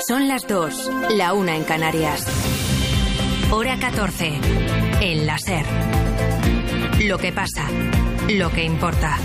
Son las 2, la 1 en Canarias. Hora 14, en la SER. Lo que pasa, lo que importa.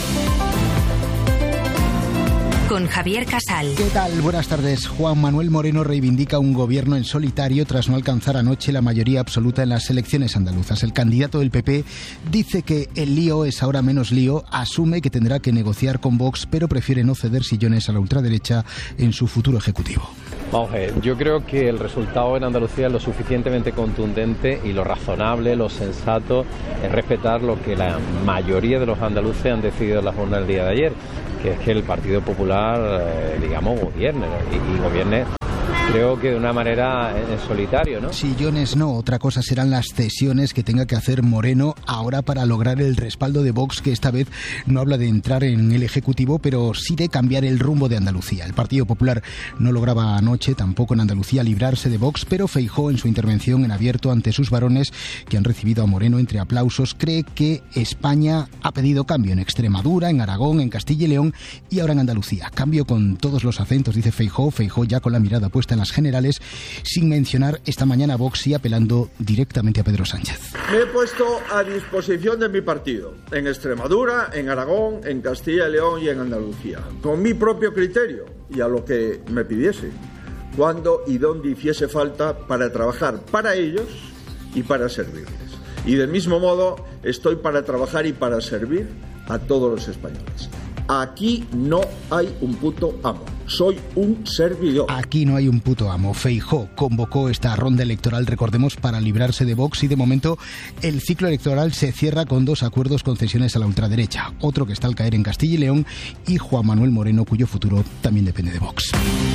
Con Javier Casal. ¿Qué tal? Buenas tardes. Juan Manuel Moreno reivindica un gobierno en solitario tras no alcanzar anoche la mayoría absoluta en las elecciones andaluzas. El candidato del PP dice que el lío es ahora menos lío, asume que tendrá que negociar con Vox, pero prefiere no ceder sillones a la ultraderecha en su futuro ejecutivo. Vamos a ver, yo creo que el resultado en Andalucía es lo suficientemente contundente y lo razonable, lo sensato es respetar lo que la mayoría de los andaluces han decidido en la jornada del día de ayer, que es que el Partido Popular, gobierne, ¿no? y gobierne, creo que de una manera en solitario, ¿no? Sillones no, otra cosa serán las cesiones que tenga que hacer Moreno ahora para lograr el respaldo de Vox, que esta vez no habla de entrar en el Ejecutivo, pero sí de cambiar el rumbo de Andalucía. El Partido Popular no lograba anoche, tampoco en Andalucía, librarse de Vox, pero Feijóo, en su intervención en abierto ante sus varones, que han recibido a Moreno entre aplausos, cree que España ha pedido cambio en Extremadura, en Aragón, en Castilla y León y ahora en Andalucía. Cambio con todos los acentos, dice Feijóo ya con la mirada puesta en las generales, sin mencionar esta mañana a Vox y apelando directamente a Pedro Sánchez. Me he puesto a disposición de mi partido, en Extremadura, en Aragón, en Castilla y León y en Andalucía, con mi propio criterio y a lo que me pidiese, cuando y donde hiciese falta para trabajar para ellos y para servirles. Y del mismo modo estoy para trabajar y para servir a todos los españoles. Aquí no hay un puto amo. Soy un servidor. Aquí no hay un puto amo. Feijóo convocó esta ronda electoral, recordemos, para librarse de Vox y de momento el ciclo electoral se cierra con 2 acuerdos concesiones a la ultraderecha. Otro que está al caer en Castilla y León y Juan Manuel Moreno, cuyo futuro también depende de Vox.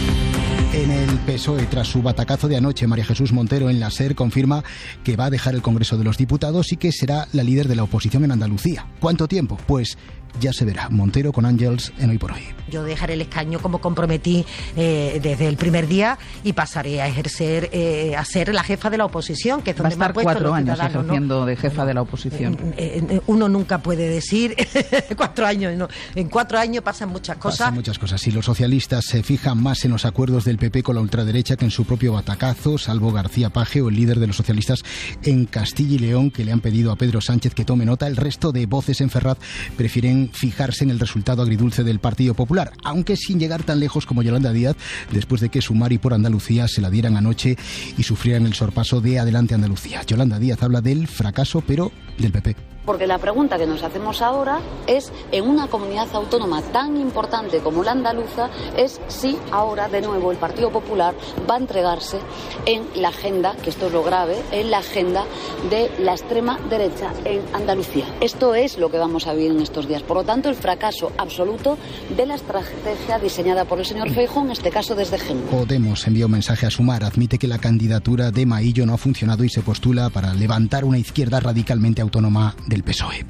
En el PSOE, tras su batacazo de anoche, María Jesús Montero en la SER confirma que va a dejar el Congreso de los Diputados y que será la líder de la oposición en Andalucía. ¿Cuánto tiempo? Pues ya se verá. Montero con Ángels en Hoy por Hoy. Yo dejaré el escaño como comprometí desde el primer día y pasaré a ejercer, a ser la jefa de la oposición, que es donde va a estar me han puesto 4 años ejerciendo, ¿no? De jefa de la oposición. Uno nunca puede decir 4 años, no. En 4 años pasan muchas cosas. Pasan muchas cosas. Y los socialistas se fijan más en los acuerdos del PP con la ultraderecha que en su propio batacazo, salvo García Paje o el líder de los socialistas en Castilla y León, que le han pedido a Pedro Sánchez que tome nota. El resto de voces en Ferraz prefieren fijarse en el resultado agridulce del Partido Popular, aunque sin llegar tan lejos como Yolanda Díaz, después de que Sumar y Por Andalucía se la dieran anoche y sufrieran el sorpaso de Adelante Andalucía. Yolanda Díaz habla del fracaso, pero del PP. Porque la pregunta que nos hacemos ahora es, en una comunidad autónoma tan importante como la andaluza, es si ahora de nuevo el Partido Popular va a entregarse en la agenda, que esto es lo grave, en la agenda de la extrema derecha en Andalucía. Esto es lo que vamos a vivir en estos días. Por lo tanto, el fracaso absoluto de la estrategia diseñada por el señor Feijóo, en este caso desde Génova. Podemos envía un mensaje a Sumar, admite que la candidatura de Maillo no ha funcionado y se postula para levantar una izquierda radicalmente autónoma del PSOE.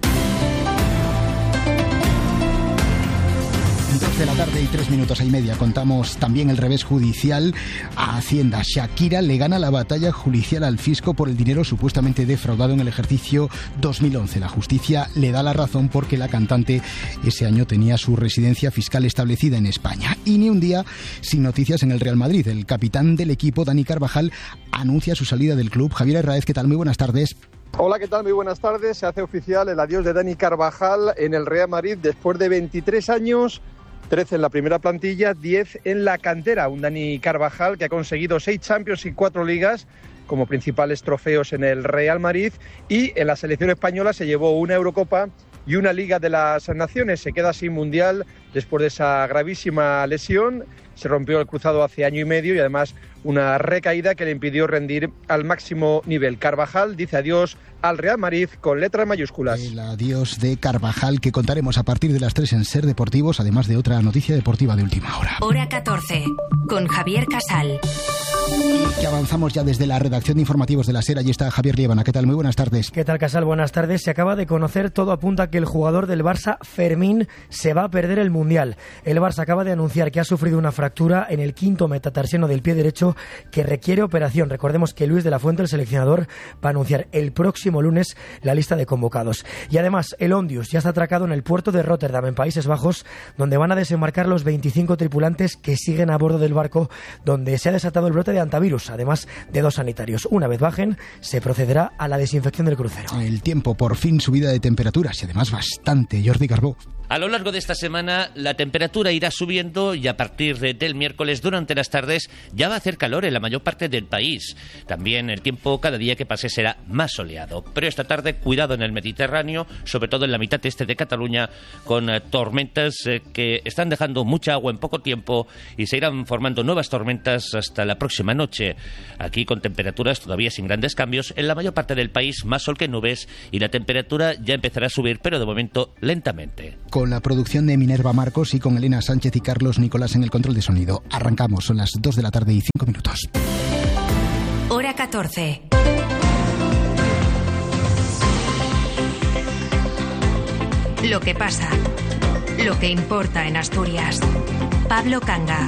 12 de la tarde y 3 minutos y media. Contamos también el revés judicial a Hacienda. Shakira le gana la batalla judicial al fisco por el dinero supuestamente defraudado en el ejercicio 2011. La justicia le da la razón porque la cantante ese año tenía su residencia fiscal establecida en España. Y ni un día sin noticias en el Real Madrid. El capitán del equipo, Dani Carvajal, anuncia su salida del club. Javier Herráez, ¿qué tal? Muy buenas tardes. Hola, ¿qué tal? Muy buenas tardes. Se hace oficial el adiós de Dani Carvajal en el Real Madrid después de 23 años, 13 en la primera plantilla, 10 en la cantera. Un Dani Carvajal que ha conseguido 6 Champions y 4 ligas como principales trofeos en el Real Madrid, y en la selección española se llevó una Eurocopa y una Liga de las Naciones. Se queda sin Mundial después de esa gravísima lesión. Se rompió el cruzado hace año y medio y además una recaída que le impidió rendir al máximo nivel. Carvajal dice adiós al Real Madrid con letras mayúsculas. El adiós de Carvajal, que contaremos a partir de las 3 en SER Deportivos, además de otra noticia deportiva de última hora. Hora 14, con Javier Casal. Y que avanzamos ya desde la redacción de informativos de la SER. Allí está Javier Liébana. ¿Qué tal? Muy buenas tardes. ¿Qué tal, Casal? Buenas tardes. Se acaba de conocer, todo apunta que el jugador del Barça, Fermín, se va a perder el Mundial Mundial. El Barça acaba de anunciar que ha sufrido una fractura en el quinto metatarsiano del pie derecho que requiere operación. Recordemos que Luis de la Fuente, el seleccionador, va a anunciar el próximo lunes la lista de convocados. Y además, el Ondius ya está atracado en el puerto de Rotterdam, en Países Bajos, donde van a desembarcar los 25 tripulantes que siguen a bordo del barco donde se ha desatado el brote de hantavirus, además de 2 sanitarios. Una vez bajen, se procederá a la desinfección del crucero. El tiempo, por fin subida de temperaturas y además bastante. Jordi Carbó. A lo largo de esta semana la temperatura irá subiendo y a partir del miércoles durante las tardes ya va a hacer calor en la mayor parte del país. También el tiempo cada día que pase será más soleado. Pero esta tarde cuidado en el Mediterráneo, sobre todo en la mitad este de Cataluña, con tormentas que están dejando mucha agua en poco tiempo y se irán formando nuevas tormentas hasta la próxima noche. Aquí con temperaturas todavía sin grandes cambios. En la mayor parte del país más sol que nubes y la temperatura ya empezará a subir, pero de momento lentamente. Con la producción de Minerva Marcos y con Elena Sánchez y Carlos Nicolás en el control de sonido. Arrancamos, son las 2 de la tarde y 5 minutos. Hora 14. Lo que pasa, lo que importa en Asturias. Pablo Canga.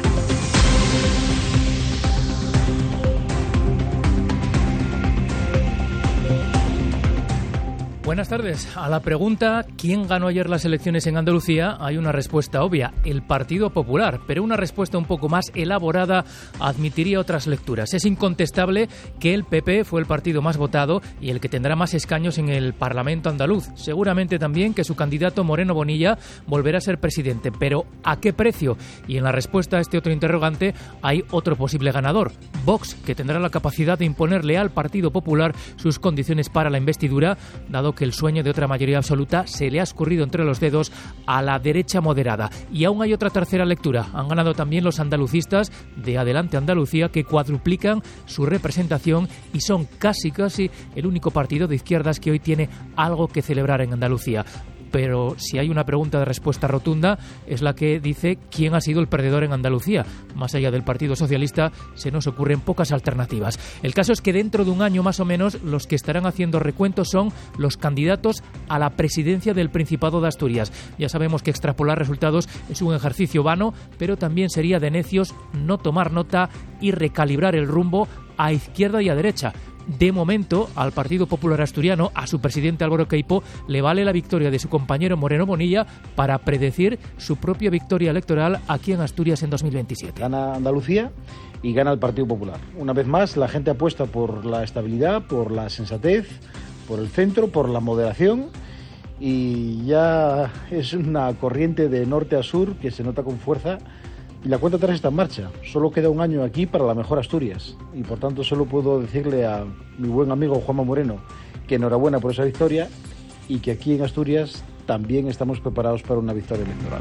Buenas tardes. A la pregunta ¿quién ganó ayer las elecciones en Andalucía? Hay una respuesta obvia, el Partido Popular, pero una respuesta un poco más elaborada admitiría otras lecturas. Es incontestable que el PP fue el partido más votado y el que tendrá más escaños en el Parlamento andaluz. Seguramente también que su candidato Moreno Bonilla volverá a ser presidente, pero ¿a qué precio? Y en la respuesta a este otro interrogante hay otro posible ganador, Vox, que tendrá la capacidad de imponerle al Partido Popular sus condiciones para la investidura, dado que el sueño de otra mayoría absoluta se le ha escurrido entre los dedos a la derecha moderada. Y aún hay otra tercera lectura. Han ganado también los andalucistas de Adelante Andalucía, que cuadruplican su representación y son casi el único partido de izquierdas que hoy tiene algo que celebrar en Andalucía. Pero si hay una pregunta de respuesta rotunda, es la que dice quién ha sido el perdedor en Andalucía. Más allá del Partido Socialista, se nos ocurren pocas alternativas. El caso es que dentro de un año más o menos, los que estarán haciendo recuentos son los candidatos a la presidencia del Principado de Asturias. Ya sabemos que extrapolar resultados es un ejercicio vano, pero también sería de necios no tomar nota y recalibrar el rumbo a izquierda y a derecha. De momento, al Partido Popular Asturiano, a su presidente Álvaro Queipo, le vale la victoria de su compañero Moreno Bonilla para predecir su propia victoria electoral aquí en Asturias en 2027. Gana Andalucía y gana el Partido Popular. Una vez más, la gente apuesta por la estabilidad, por la sensatez, por el centro, por la moderación, y ya es una corriente de norte a sur que se nota con fuerza. Y la cuenta atrás está en marcha. Solo queda un año aquí para la mejor Asturias. Y por tanto solo puedo decirle a mi buen amigo Juanma Moreno que enhorabuena por esa victoria y que aquí en Asturias también estamos preparados para una victoria electoral.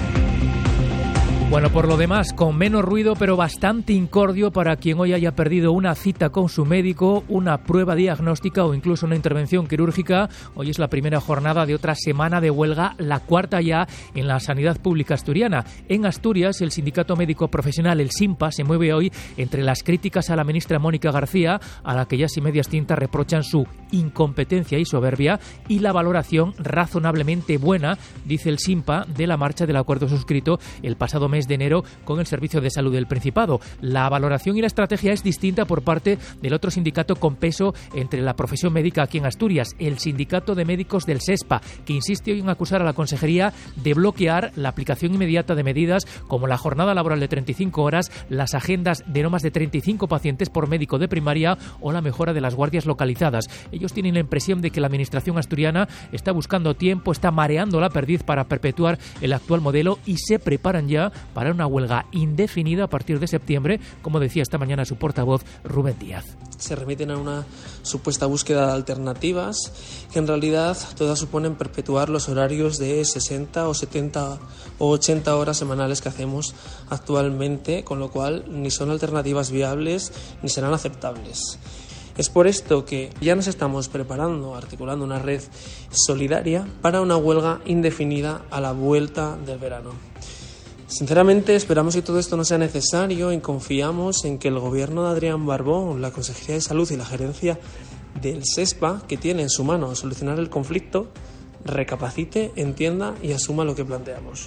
Bueno, por lo demás, con menos ruido, pero bastante incordio para quien hoy haya perdido una cita con su médico, una prueba diagnóstica o incluso una intervención quirúrgica. Hoy es la primera jornada de otra semana de huelga, la cuarta ya en la sanidad pública asturiana. En Asturias, el sindicato médico profesional, el SINPA, se mueve hoy entre las críticas a la ministra Mónica García, a la que ya sin medias tintas reprochan su incompetencia y soberbia, y la valoración razonablemente buena, dice el SINPA, de la marcha del acuerdo suscrito el pasado mes de enero con el Servicio de Salud del Principado. La valoración y la estrategia es distinta por parte del otro sindicato con peso entre la profesión médica aquí en Asturias, el Sindicato de Médicos del SESPA, que insiste hoy en acusar a la Consejería de bloquear la aplicación inmediata de medidas como la jornada laboral de 35 horas, las agendas de no más de 35 pacientes por médico de primaria o la mejora de las guardias localizadas. Ellos tienen la impresión de que la administración asturiana está buscando tiempo, está mareando la perdiz para perpetuar el actual modelo y se preparan ya para una huelga indefinida a partir de septiembre, como decía esta mañana su portavoz Rubén Díaz. Se remiten a una supuesta búsqueda de alternativas que en realidad todas suponen perpetuar los horarios de 60 o 70 o 80 horas semanales que hacemos actualmente, con lo cual ni son alternativas viables ni serán aceptables. Es por esto que ya nos estamos preparando, articulando una red solidaria para una huelga indefinida a la vuelta del verano. Sinceramente esperamos que todo esto no sea necesario y confiamos en que el gobierno de Adrián Barbón, la Consejería de Salud y la gerencia del SESPA, que tiene en su mano solucionar el conflicto, recapacite, entienda y asuma lo que planteamos.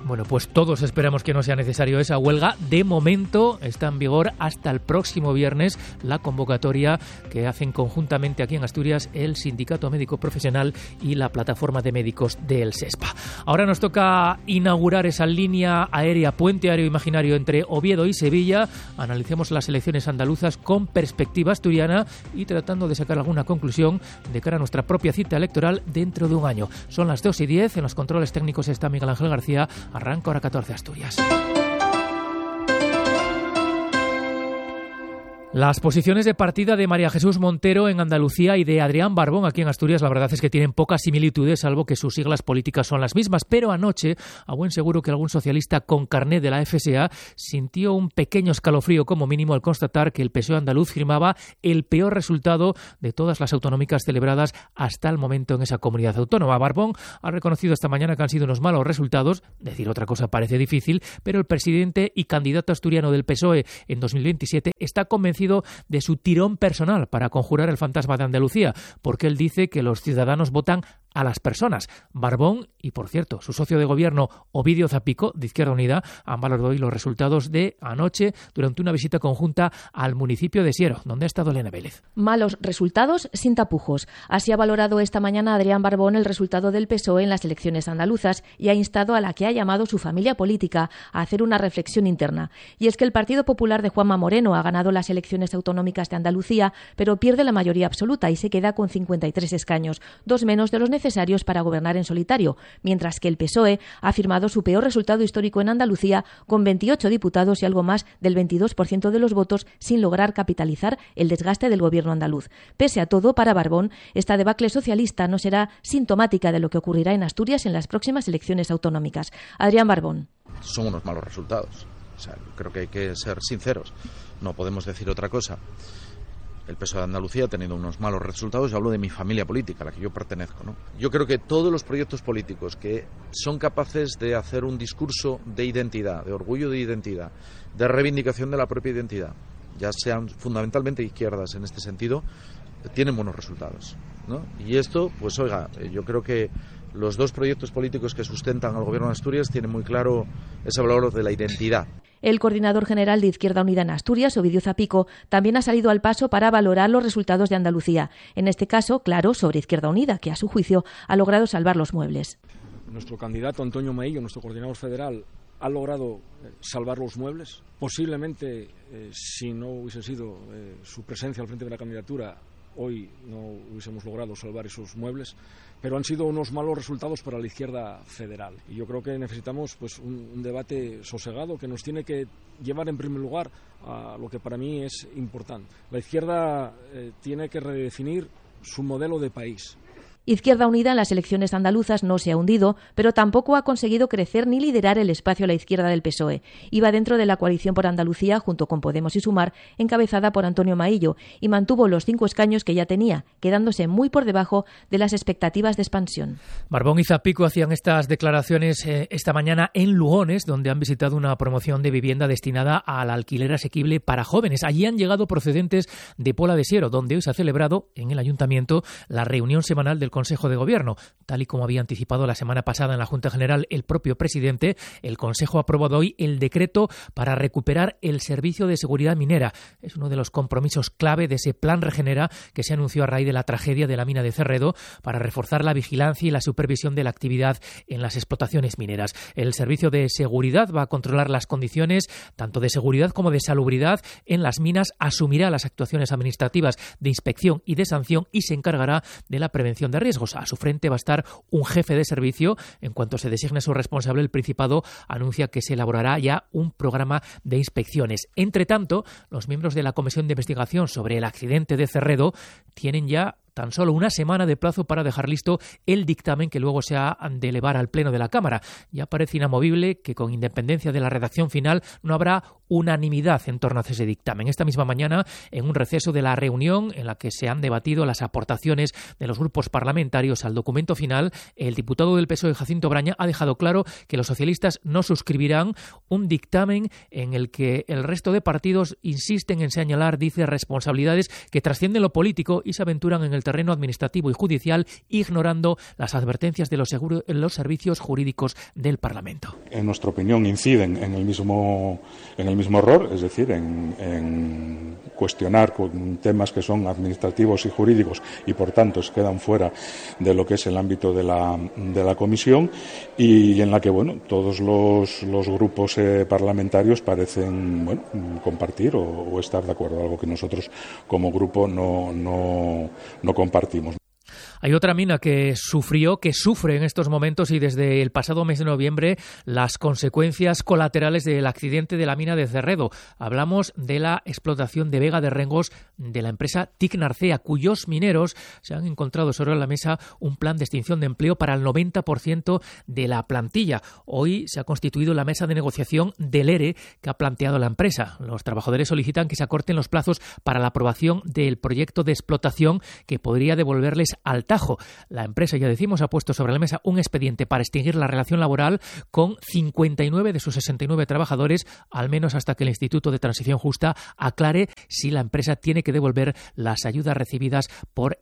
Bueno, pues todos esperamos que no sea necesario esa huelga. De momento está en vigor hasta el próximo viernes la convocatoria que hacen conjuntamente aquí en Asturias el Sindicato Médico Profesional y la Plataforma de Médicos del SESPA. Ahora nos toca inaugurar esa línea aérea, puente aéreo imaginario entre Oviedo y Sevilla. Analicemos las elecciones andaluzas con perspectiva asturiana y tratando de sacar alguna conclusión de cara a nuestra propia cita electoral dentro de un año. Son las 2:10, en los controles técnicos está Miguel Ángel García. Arranca Hora 14 Asturias. Las posiciones de partida de María Jesús Montero en Andalucía y de Adrián Barbón aquí en Asturias, la verdad es que tienen pocas similitudes, salvo que sus siglas políticas son las mismas. Pero anoche, a buen seguro que algún socialista con carné de la FSA sintió un pequeño escalofrío como mínimo al constatar que el PSOE andaluz firmaba el peor resultado de todas las autonómicas celebradas hasta el momento en esa comunidad autónoma. Barbón ha reconocido esta mañana que han sido unos malos resultados, decir otra cosa parece difícil, pero el presidente y candidato asturiano del PSOE en 2027 está convencido de su tirón personal para conjurar el fantasma de Andalucía, porque él dice que los ciudadanos votan a las personas. Barbón y, por cierto, su socio de gobierno, Ovidio Zapico, de Izquierda Unida, han valorado hoy los resultados de anoche durante una visita conjunta al municipio de Siero, donde ha estado Elena Vélez. Malos resultados sin tapujos. Así ha valorado esta mañana Adrián Barbón el resultado del PSOE en las elecciones andaluzas y ha instado a la que ha llamado su familia política a hacer una reflexión interna. Y es que el Partido Popular de Juanma Moreno ha ganado las elecciones autonómicas de Andalucía, pero pierde la mayoría absoluta y se queda con 53 escaños, 2 menos de los necesarios para gobernar en solitario, mientras que el PSOE ha firmado su peor resultado histórico en Andalucía con 28 diputados y algo más del 22% de los votos sin lograr capitalizar el desgaste del gobierno andaluz. Pese a todo, para Barbón, esta debacle socialista no será sintomática de lo que ocurrirá en Asturias en las próximas elecciones autonómicas. Adrián Barbón. Son unos malos resultados. O sea, creo que hay que ser sinceros. No podemos decir otra cosa. El PSOE de Andalucía ha tenido unos malos resultados. Yo hablo de mi familia política, a la que yo pertenezco, ¿no? Yo creo que todos los proyectos políticos que son capaces de hacer un discurso de identidad, de orgullo de identidad, de reivindicación de la propia identidad, ya sean fundamentalmente izquierdas en este sentido, tienen buenos resultados, ¿no? Y esto, pues oiga, yo creo que los dos proyectos políticos que sustentan al gobierno de Asturias tienen muy claro ese valor de la identidad. El coordinador general de Izquierda Unida en Asturias, Ovidio Zapico, también ha salido al paso para valorar los resultados de Andalucía. En este caso, claro, sobre Izquierda Unida, que a su juicio ha logrado salvar los muebles. Nuestro candidato Antonio Maillo, nuestro coordinador federal, ha logrado salvar los muebles. Posiblemente, si no hubiese sido su presencia al frente de la candidatura, hoy no hubiésemos logrado salvar esos muebles, pero han sido unos malos resultados para la izquierda federal. Y yo creo que necesitamos pues un debate sosegado que nos tiene que llevar en primer lugar a lo que para mí es importante. La izquierda tiene que redefinir su modelo de país. Izquierda Unida en las elecciones andaluzas no se ha hundido, pero tampoco ha conseguido crecer ni liderar el espacio a la izquierda del PSOE. Iba dentro de la coalición por Andalucía junto con Podemos y Sumar, encabezada por Antonio Maillo, y mantuvo los 5 escaños que ya tenía, quedándose muy por debajo de las expectativas de expansión. Barbón y Zapico hacían estas declaraciones esta mañana en Lugones, donde han visitado una promoción de vivienda destinada al alquiler asequible para jóvenes. Allí han llegado procedentes de Pola de Siero, donde hoy se ha celebrado en el Ayuntamiento la reunión semanal del Consejo de Gobierno. Tal y como había anticipado la semana pasada en la Junta General el propio presidente, el Consejo ha aprobado hoy el decreto para recuperar el servicio de seguridad minera. Es uno de los compromisos clave de ese Plan Regenera que se anunció a raíz de la tragedia de la mina de Cerredo para reforzar la vigilancia y la supervisión de la actividad en las explotaciones mineras. El servicio de seguridad va a controlar las condiciones tanto de seguridad como de salubridad en las minas, asumirá las actuaciones administrativas de inspección y de sanción y se encargará de la prevención de riesgos. A su frente va a estar un jefe de servicio. En cuanto se designe su responsable, el Principado anuncia que se elaborará ya un programa de inspecciones. Entre tanto, los miembros de la Comisión de Investigación sobre el accidente de Cerredo tienen ya tan solo una semana de plazo para dejar listo el dictamen que luego se ha de elevar al Pleno de la Cámara. Ya parece inamovible que, con independencia de la redacción final, no habrá unanimidad en torno a ese dictamen. Esta misma mañana, en un receso de la reunión en la que se han debatido las aportaciones de los grupos parlamentarios al documento final, el diputado del PSOE, Jacinto Braña, ha dejado claro que los socialistas no suscribirán un dictamen en el que el resto de partidos insisten en señalar, dice, responsabilidades que trascienden lo político y se aventuran en el terreno administrativo y judicial, ignorando las advertencias de los servicios jurídicos del Parlamento. En nuestra opinión, inciden en el mismo error, es decir, en cuestionar temas que son administrativos y jurídicos y, por tanto, quedan fuera de lo que es el ámbito de la comisión, y en la que todos los grupos parlamentarios parecen compartir o estar de acuerdo, algo que nosotros como grupo no compartimos. Hay otra mina que sufre en estos momentos y desde el pasado mes de noviembre las consecuencias colaterales del accidente de la mina de Cerredo. Hablamos de la explotación de Vega de Rengos de la empresa TIC Narcea, cuyos mineros se han encontrado sobre la mesa un plan de extinción de empleo para el 90% de la plantilla. Hoy se ha constituido la mesa de negociación del ERE que ha planteado la empresa. Los trabajadores solicitan que se acorten los plazos para la aprobación del proyecto de explotación que podría devolverles al tajo. La empresa, ya decimos, ha puesto sobre la mesa un expediente para extinguir la relación laboral con 59 de sus 69 trabajadores, al menos hasta que el Instituto de Transición Justa aclare si la empresa tiene que devolver las ayudas recibidas por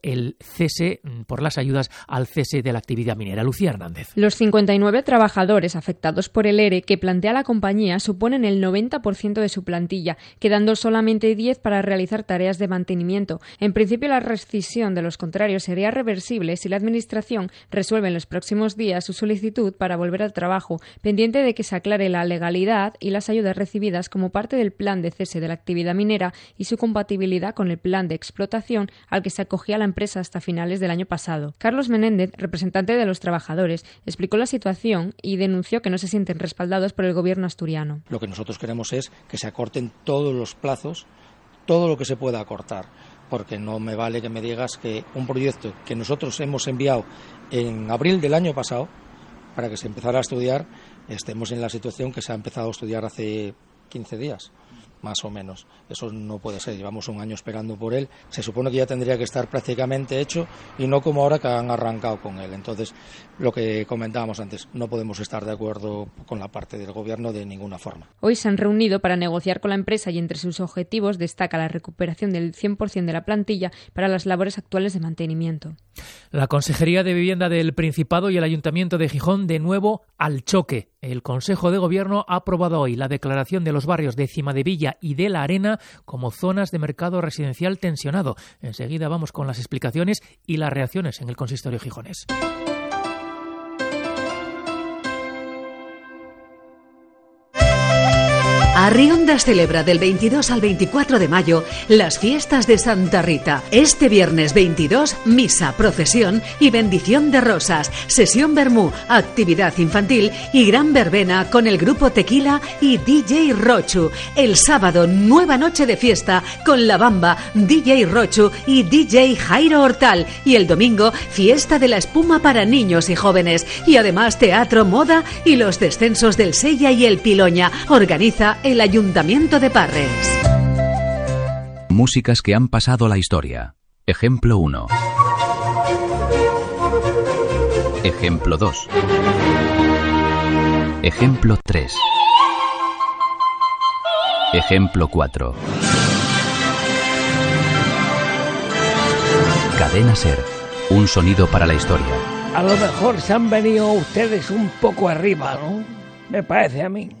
las ayudas al cese de la actividad minera. Lucía Hernández. Los 59 trabajadores afectados por el ERE que plantea la compañía suponen el 90% de su plantilla, quedando solamente 10 para realizar tareas de mantenimiento. En principio, la rescisión de los contrarios sería reversible si la Administración resuelve en los próximos días su solicitud para volver al trabajo, pendiente de que se aclare la legalidad y las ayudas recibidas como parte del plan de cese de la actividad minera y su compatibilidad con el plan de explotación al que se acogía la empresa hasta finales del año pasado. Carlos Menéndez, representante de los trabajadores, explicó la situación y denunció que no se sienten respaldados por el gobierno asturiano. Lo que nosotros queremos es que se acorten todos los plazos, todo lo que se pueda acortar, porque no me vale que me digas que un proyecto que nosotros hemos enviado en abril del año pasado para que se empezara a estudiar, estemos en la situación que se ha empezado a estudiar hace 15 días, más o menos. Eso no puede ser, llevamos un año esperando por él, se supone que ya tendría que estar prácticamente hecho y no como ahora que han arrancado con él. Entonces, lo que comentábamos antes, no podemos estar de acuerdo con la parte del gobierno de ninguna forma. Hoy se han reunido para negociar con la empresa y entre sus objetivos destaca la recuperación del 100% de la plantilla para las labores actuales de mantenimiento. La Consejería de Vivienda del Principado y el Ayuntamiento de Gijón de nuevo al choque. El Consejo de Gobierno ha aprobado hoy la declaración de los barrios de Cimadevilla y de La Arena como zonas de mercado residencial tensionado. Enseguida vamos con las explicaciones y las reacciones en el consistorio gijonés. Arriondas celebra del 22 al 24 de mayo las fiestas de Santa Rita. Este viernes 22, misa, procesión y bendición de rosas, sesión vermú, actividad infantil y gran verbena con el grupo Tequila y DJ Rochu. El sábado, nueva noche de fiesta con La Bamba, DJ Rochu y DJ Jairo Hortal. Y el domingo, fiesta de la espuma para niños y jóvenes. Y además teatro, moda y los descensos del Sella y el Piloña. Organiza el Ayuntamiento de Parres. Músicas que han pasado a la historia. Ejemplo 1. Ejemplo 2. Ejemplo 3. Ejemplo 4. Cadena SER. Un sonido para la historia. A lo mejor se han venido ustedes un poco arriba, ¿no? Me parece a mí.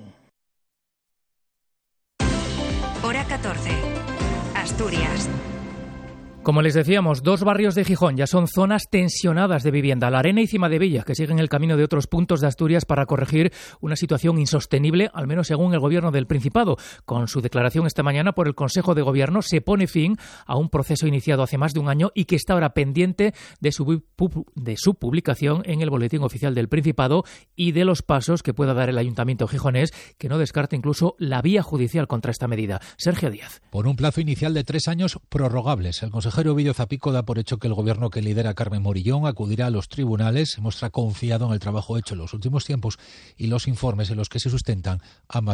Hora 14. Asturias. Como les decíamos, dos barrios de Gijón ya son zonas tensionadas de vivienda, La Arena y Cimadevilla, que siguen el camino de otros puntos de Asturias para corregir una situación insostenible, al menos según el Gobierno del Principado. Con su declaración esta mañana por el Consejo de Gobierno se pone fin a un proceso iniciado hace más de un año y que está ahora pendiente de su publicación en el Boletín Oficial del Principado y de los pasos que pueda dar el Ayuntamiento gijonés, que no descarta incluso la vía judicial contra esta medida. Sergio Díaz. Por un plazo inicial de 3 años prorrogables, el consejero Ovidio Zapico da por hecho que el gobierno que lidera Carmen Morillón acudirá a los tribunales, se muestra confiado en el trabajo hecho en los últimos tiempos y los informes en los que se sustentan ambas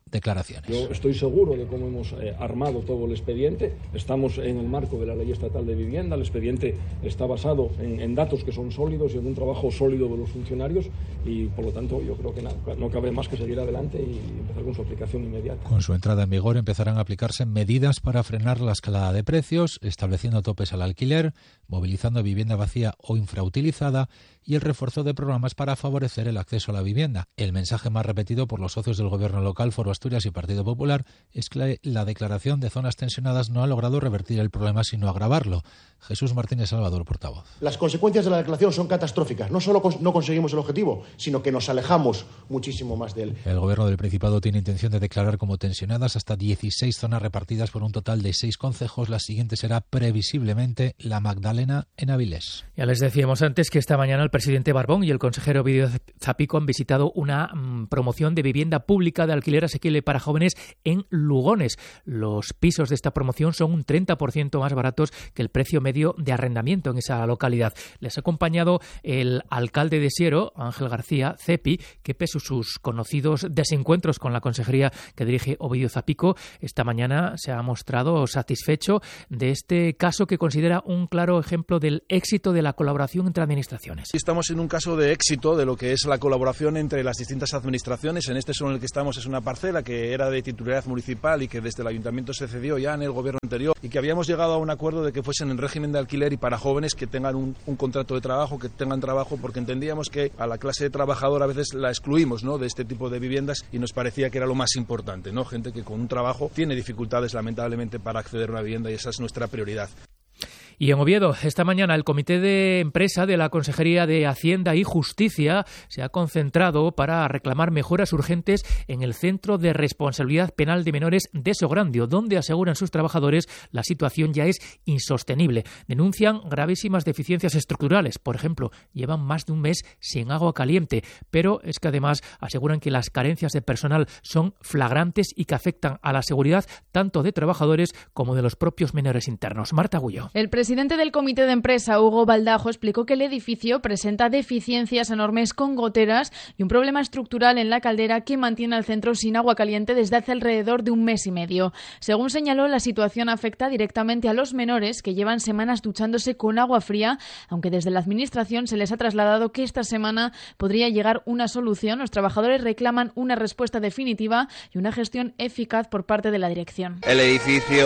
declaraciones. Yo estoy seguro de cómo hemos armado todo el expediente. Estamos en el marco de la Ley Estatal de Vivienda. El expediente está basado en datos que son sólidos y en un trabajo sólido de los funcionarios y, por lo tanto, yo creo que no cabe más que seguir adelante y empezar con su aplicación inmediata. Con su entrada en vigor empezarán a aplicarse medidas para frenar la escalada de precios, estableciendo topes al alquiler, movilizando vivienda vacía o infrautilizada y el refuerzo de programas para favorecer el acceso a la vivienda. El mensaje más repetido por los socios del gobierno local, Foro Asturias y Partido Popular, es que la declaración de zonas tensionadas no ha logrado revertir el problema, sino agravarlo. Jesús Martínez Salvador, portavoz. Las consecuencias de la declaración son catastróficas. No solo no conseguimos el objetivo, sino que nos alejamos muchísimo más de él. El gobierno del Principado tiene intención de declarar como tensionadas hasta 16 zonas repartidas por un total de 6 concejos. La siguiente será previsiblemente La Magdalena en Avilés. Ya les decíamos antes que esta mañana el presidente Barbón y el consejero Ovidio Zapico han visitado una promoción de vivienda pública de alquiler asequible para jóvenes en Lugones. Los pisos de esta promoción son un 30% más baratos que el precio medio de arrendamiento en esa localidad. Les ha acompañado el alcalde de Siero, Ángel García Cepi, que pese a sus conocidos desencuentros con la consejería que dirige Ovidio Zapico, esta mañana se ha mostrado satisfecho de este caso que considera un claro ejemplo del éxito de la colaboración entre administraciones. Estamos en un caso de éxito de lo que es la colaboración entre las distintas administraciones. En este solo en el que estamos es una parcela que era de titularidad municipal y que desde el ayuntamiento se cedió ya en el gobierno anterior y que habíamos llegado a un acuerdo de que fuesen en régimen de alquiler y para jóvenes que tengan un contrato de trabajo, que tengan trabajo, porque entendíamos que a la clase trabajadora a veces la excluimos, ¿no?, de este tipo de viviendas y nos parecía que era lo más importante, ¿no? Gente que con un trabajo tiene dificultades lamentablemente para acceder a una vivienda y esa es nuestra prioridad. Y en Oviedo, esta mañana, el Comité de Empresa de la Consejería de Hacienda y Justicia se ha concentrado para reclamar mejoras urgentes en el Centro de Responsabilidad Penal de Menores de Sograndio, donde aseguran sus trabajadores la situación ya es insostenible. Denuncian gravísimas deficiencias estructurales. Por ejemplo, llevan más de un mes sin agua caliente, pero es que además aseguran que las carencias de personal son flagrantes y que afectan a la seguridad tanto de trabajadores como de los propios menores internos. Marta Agullo. El presidente del Comité de Empresa, Hugo Baldajo, explicó que el edificio presenta deficiencias enormes con goteras y un problema estructural en la caldera que mantiene al centro sin agua caliente desde hace alrededor de un mes y medio. Según señaló, la situación afecta directamente a los menores que llevan semanas duchándose con agua fría, aunque desde la Administración se les ha trasladado que esta semana podría llegar una solución. Los trabajadores reclaman una respuesta definitiva y una gestión eficaz por parte de la dirección. El edificio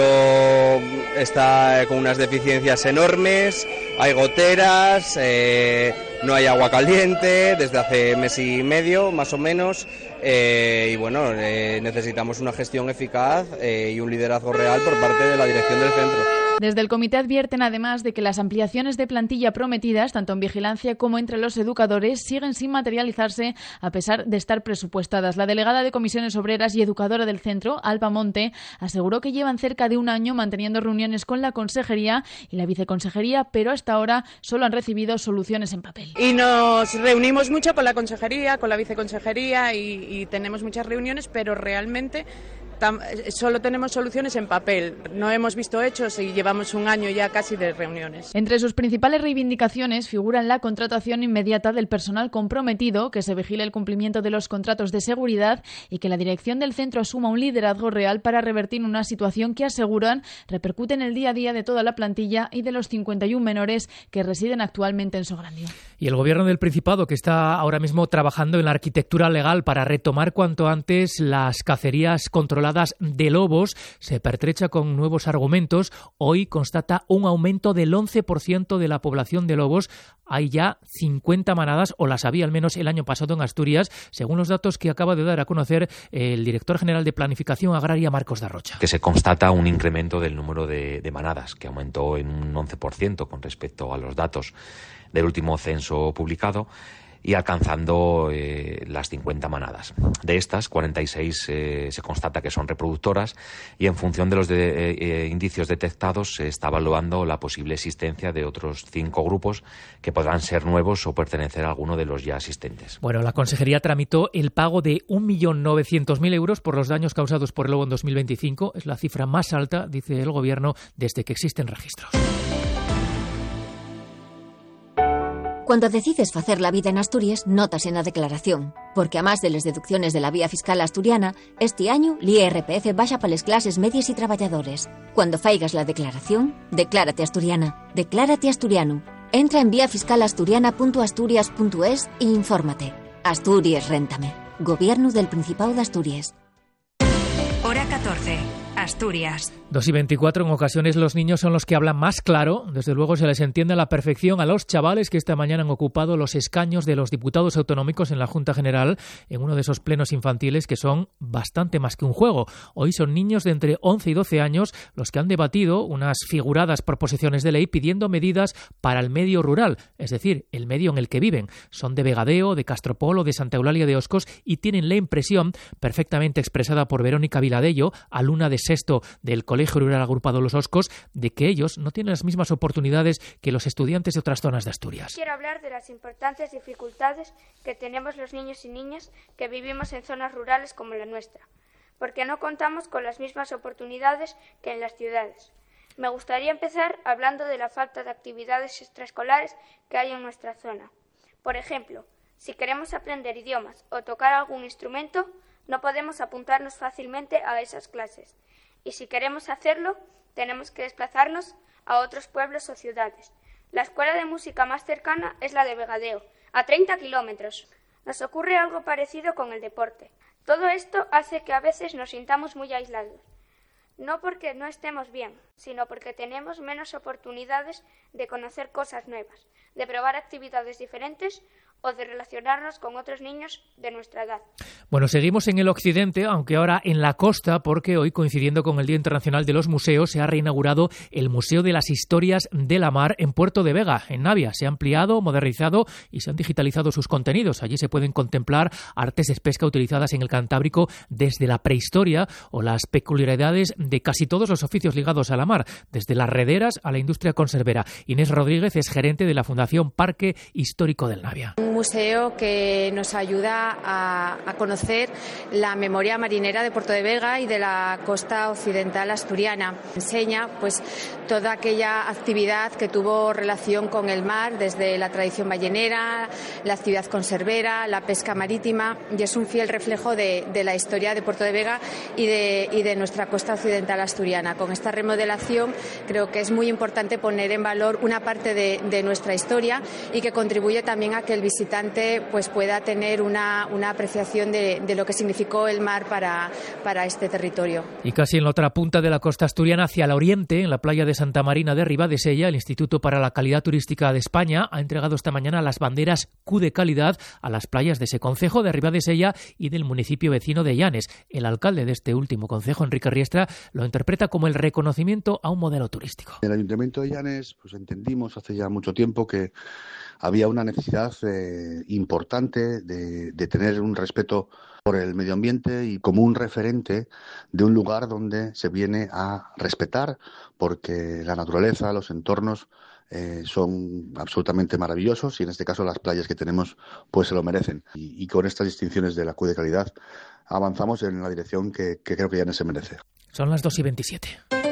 está con unas deficiencias enormes, hay goteras, no hay agua caliente desde hace mes y medio más o menos y bueno, necesitamos una gestión eficaz y un liderazgo real por parte de la dirección del centro. Desde el comité advierten además de que las ampliaciones de plantilla prometidas, tanto en vigilancia como entre los educadores, siguen sin materializarse a pesar de estar presupuestadas. La delegada de Comisiones Obreras y educadora del centro, Alba Monte, aseguró que llevan cerca de un año manteniendo reuniones con la consejería y la viceconsejería, pero hasta ahora solo han recibido soluciones en papel. Y nos reunimos mucho con la consejería, con la viceconsejería y tenemos muchas reuniones, pero realmente solo tenemos soluciones en papel. No hemos visto hechos y llevamos un año ya casi de reuniones. Entre sus principales reivindicaciones figuran la contratación inmediata del personal comprometido, que se vigile el cumplimiento de los contratos de seguridad y que la dirección del centro asuma un liderazgo real para revertir una situación que aseguran repercute en el día a día de toda la plantilla y de los 51 menores que residen actualmente en Sograndio. Y el Gobierno del Principado, que está ahora mismo trabajando en la arquitectura legal para retomar cuanto antes las cacerías controladas de lobos, se pertrecha con nuevos argumentos. Hoy constata un aumento del 11% de la población de lobos. Hay ya 50 manadas, o las había al menos el año pasado en Asturias, según los datos que acaba de dar a conocer el director general de Planificación Agraria, Marcos Darrocha. Que se constata un incremento del número de manadas, que aumentó en un 11% con respecto a los datos del último censo publicado, y alcanzando las 50 manadas. De estas, 46 se constata que son reproductoras y en función de los indicios detectados se está evaluando la posible existencia de otros 5 grupos que podrán ser nuevos o pertenecer a alguno de los ya existentes. Bueno, la Consejería tramitó el pago de 1.900.000 euros por los daños causados por el lobo en 2025. Es la cifra más alta, dice el Gobierno, desde que existen registros. Cuando decides facer la vida en Asturias, notas en la declaración, porque a más de las deducciones de la vía fiscal asturiana, este año l'IRPF baixa para las clases medias y trabajadores. Cuando faigas la declaración, declárate asturiana, declárate asturiano. Entra en viafiscalasturiana.asturias.es e infórmate. Asturias Réntame. Gobierno del Principado de Asturias. Hora 14. Asturias. 2:24, en ocasiones los niños son los que hablan más claro. Desde luego se les entiende a la perfección a los chavales que esta mañana han ocupado los escaños de los diputados autonómicos en la Junta General, en uno de esos plenos infantiles que son bastante más que un juego. Hoy son niños de entre 11 y 12 años los que han debatido unas figuradas proposiciones de ley pidiendo medidas para el medio rural, es decir, el medio en el que viven. Son de Vegadeo, de Castropol o de Santa Eulalia de Oscos y tienen la impresión, perfectamente expresada por Verónica Viladello, alumna de sexto del Colegio Rural Agrupado Los Oscos, de que ellos no tienen las mismas oportunidades que los estudiantes de otras zonas de Asturias. Quiero hablar de las importantes dificultades que tenemos los niños y niñas que vivimos en zonas rurales como la nuestra, porque no contamos con las mismas oportunidades que en las ciudades. Me gustaría empezar hablando de la falta de actividades extraescolares que hay en nuestra zona. Por ejemplo, si queremos aprender idiomas o tocar algún instrumento, no podemos apuntarnos fácilmente a esas clases. Y si queremos hacerlo, tenemos que desplazarnos a otros pueblos o ciudades. La escuela de música más cercana es la de Vegadeo, a 30 kilómetros. Nos ocurre algo parecido con el deporte. Todo esto hace que a veces nos sintamos muy aislados. No porque no estemos bien, sino porque tenemos menos oportunidades de conocer cosas nuevas, de probar actividades diferentes o de relacionarnos con otros niños de nuestra edad. Bueno, seguimos en el occidente, aunque ahora en la costa, porque hoy, coincidiendo con el Día Internacional de los Museos, se ha reinaugurado el Museo de las Historias de la Mar en Puerto de Vega, en Navia. Se ha ampliado, modernizado y se han digitalizado sus contenidos. Allí se pueden contemplar artes de pesca utilizadas en el Cantábrico desde la prehistoria o las peculiaridades de casi todos los oficios ligados a la mar, desde las rederas a la industria conservera. Inés Rodríguez es gerente de la Fundación Parque Histórico del Navia. Un museo que nos ayuda a conocer la memoria marinera de Puerto de Vega y de la costa occidental asturiana. Enseña pues toda aquella actividad que tuvo relación con el mar, desde la tradición ballenera, la actividad conservera, la pesca marítima, y es un fiel reflejo de la historia de Puerto de Vega y de nuestra costa occidental asturiana. Con esta remodelación creo que es muy importante poner en valor una parte de nuestra historia y que contribuye también a que el visitante pues pueda tener una apreciación de lo que significó el mar para este territorio. Y casi en la otra punta de la costa asturiana, hacia el oriente, en la playa de Santa Marina de Ribadesella, el Instituto para la Calidad Turística de España ha entregado esta mañana las banderas Q de calidad a las playas de ese concejo de Ribadesella y del municipio vecino de Llanes. El alcalde de este último concejo, Enrique Riestra, lo interpreta como el reconocimiento a un modelo turístico. En el Ayuntamiento de Llanes pues entendimos hace ya mucho tiempo que había una necesidad importante de tener un respeto por el medio ambiente y como un referente de un lugar donde se viene a respetar, porque la naturaleza, los entornos son absolutamente maravillosos y en este caso las playas que tenemos pues se lo merecen. Y con estas distinciones de la Q de calidad avanzamos en la dirección que creo que Llanes se merece. Son las 2:27.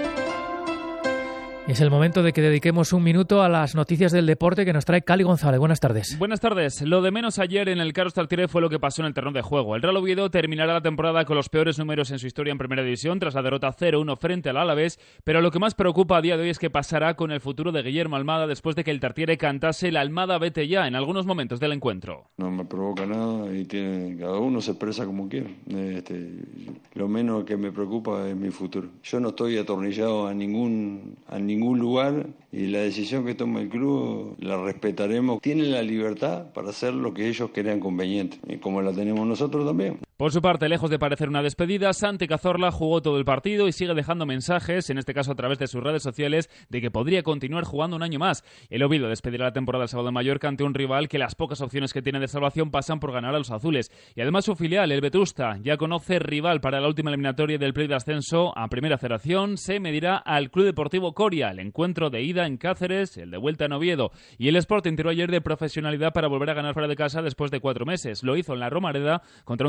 Es el momento de que dediquemos un minuto a las noticias del deporte que nos trae Cali González. Buenas tardes. Buenas tardes. Lo de menos ayer en el Carlos Tartiere fue lo que pasó en el terreno de juego. El Real Oviedo terminará la temporada con los peores números en su historia en Primera División tras la derrota 0-1 frente al Alavés, pero lo que más preocupa a día de hoy es qué pasará con el futuro de Guillermo Almada después de que el Tartiere cantase la Almada vete ya en algunos momentos del encuentro. No me provoca nada y cada uno se expresa como quiere. Lo menos que me preocupa es mi futuro. Yo no estoy atornillado a ningún lugar y la decisión que toma el club la respetaremos. Tienen la libertad para hacer lo que ellos crean conveniente y como la tenemos nosotros también. Por su parte, lejos de parecer una despedida, Santi Cazorla jugó todo el partido y sigue dejando mensajes, en este caso a través de sus redes sociales, de que podría continuar jugando un año más. El Oviedo despedirá la temporada del sábado en Mallorca ante un rival que las pocas opciones que tiene de salvación pasan por ganar a los azules. Y además su filial, el Vetusta, ya conoce rival para la última eliminatoria del play de ascenso a Primera Federación. Se medirá al Club Deportivo Coria, el encuentro de ida en Cáceres, el de vuelta en Oviedo. Y el Sporting tiró ayer de profesionalidad para volver a ganar fuera de casa después de 4 meses. Lo hizo en la Romareda contra un Zaragoza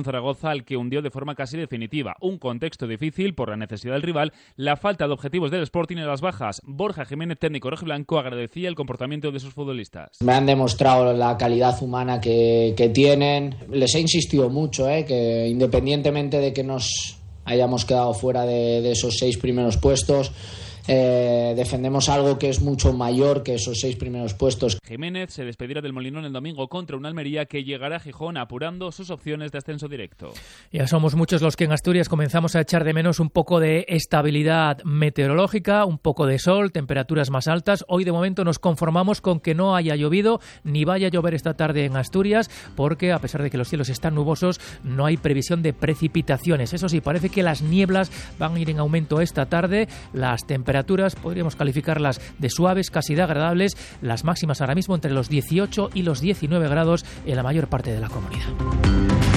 Bozal, que hundió de forma casi definitiva. Un contexto difícil por la necesidad del rival, la falta de objetivos del Sporting y las bajas. Borja Jiménez, técnico rojiblanco, agradecía el comportamiento de sus futbolistas. Me han demostrado la calidad humana que tienen. Les he insistido mucho, que independientemente de que nos hayamos quedado fuera de esos 6 primeros puestos, defendemos algo que es mucho mayor que esos 6 primeros puestos. Jiménez se despedirá del Molinón el domingo contra un Almería que llegará a Gijón apurando sus opciones de ascenso directo. Ya somos muchos los que en Asturias comenzamos a echar de menos un poco de estabilidad meteorológica, un poco de sol, temperaturas más altas. Hoy de momento nos conformamos con que no haya llovido ni vaya a llover esta tarde en Asturias, porque a pesar de que los cielos están nubosos no hay previsión de precipitaciones. Eso sí, parece que las nieblas van a ir en aumento esta tarde. Las temperaturas podríamos calificarlas de suaves, casi de agradables, las máximas ahora mismo entre los 18 y los 19 grados en la mayor parte de la comunidad.